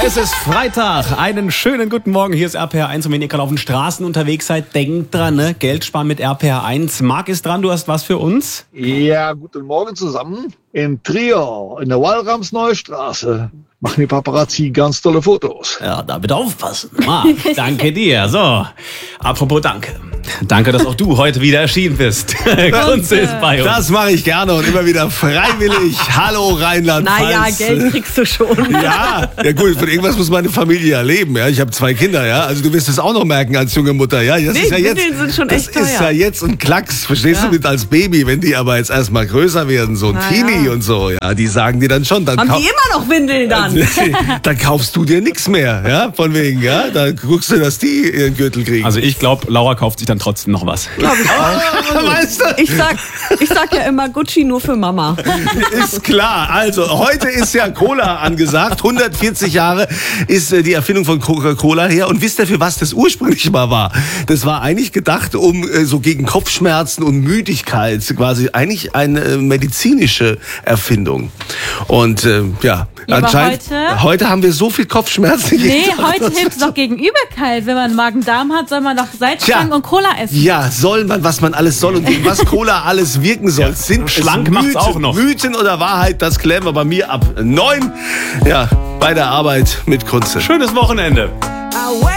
Es ist Freitag. Einen schönen guten Morgen. Hier ist RPR 1. Und wenn ihr gerade auf den Straßen unterwegs seid, denkt dran, ne? Geld sparen mit RPR 1. Marc ist dran, du hast was für uns? Ja, guten Morgen zusammen. In Trier, in der Walramsneustraße, machen die Paparazzi ganz tolle Fotos. Ja, da bitte aufpassen. Marc, danke dir. So, apropos danke. Danke, dass auch du heute wieder erschienen bist. Kunze ist bei uns. Das mache ich gerne und immer wieder freiwillig. Hallo Rheinland-Pfalz. Naja, Geld kriegst du schon. Ja gut, von irgendwas muss meine Familie ja leben. Ja? Ich habe 2 Kinder, ja. Also du wirst es auch noch merken als junge Mutter. Ja? Das ist ja jetzt, sind schon echt das ist ja jetzt ein Klacks, verstehst du, mit als Baby. Wenn die aber jetzt erstmal größer werden, so ein Teenie und so, ja, die sagen dir dann schon. Dann haben die immer noch Windeln dann? Dann kaufst du dir nichts mehr, ja, von wegen, ja. Dann guckst du, dass die ihren Gürtel kriegen. Also ich glaube, Laura kauft sich dann trotzdem noch was. Glaube ich auch. Weißt du? Ich sag ja immer Gucci nur für Mama. Ist klar. Also heute ist ja Cola angesagt. 140 Jahre ist die Erfindung von Coca-Cola her. Und wisst ihr, für was das ursprünglich mal war? Das war eigentlich gedacht, um so gegen Kopfschmerzen und Müdigkeit, quasi eigentlich eine medizinische Erfindung. Und ja, anscheinend heute haben wir so viel Kopfschmerzen. Nee, heute hilft es doch gegen Übelkeit. Wenn man Magen-Darm hat, soll man doch Salzstangen und Cola essen. Ja, soll man, was man alles soll und gegen was Cola alles wirken soll. Ja, sind schlank macht's auch noch. Mythen oder Wahrheit, das klären wir bei mir ab 9. Ja, bei der Arbeit mit Kunze. Schönes Wochenende.